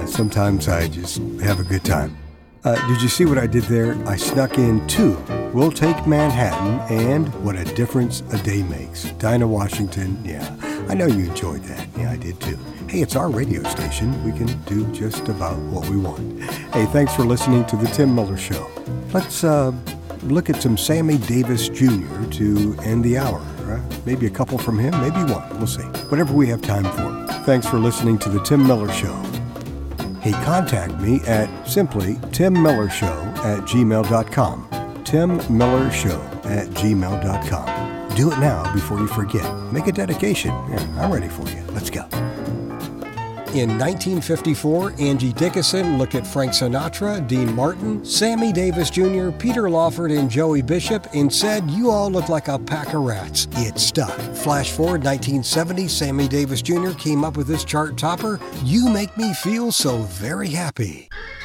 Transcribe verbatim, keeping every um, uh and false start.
Yeah, sometimes I just have a good time. Uh, did you see what I did there? I snuck in two. We'll Take Manhattan and What a Difference a Day Makes. Dinah Washington, yeah. I know you enjoyed that. Yeah, I did too. Hey, it's our radio station. We can do just about what we want. Hey, thanks for listening to The Tim Miller Show. Let's uh, look at some Sammy Davis Junior to end the hour. Uh, maybe a couple from him, maybe one. We'll see. Whatever we have time for. Thanks for listening to The Tim Miller Show. Hey, contact me at simply timmillershow at gmail dot com. timmillershow at gmail dot com. Do it now before you forget. Make a dedication. Yeah, I'm ready for you. Let's go. In nineteen fifty-four, Angie Dickinson looked at Frank Sinatra, Dean Martin, Sammy Davis Junior, Peter Lawford, and Joey Bishop and said, "You all look like a pack of rats." It stuck. Flash forward nineteen seventy, Sammy Davis Junior came up with this chart topper, "You Make Me Feel So Very Happy."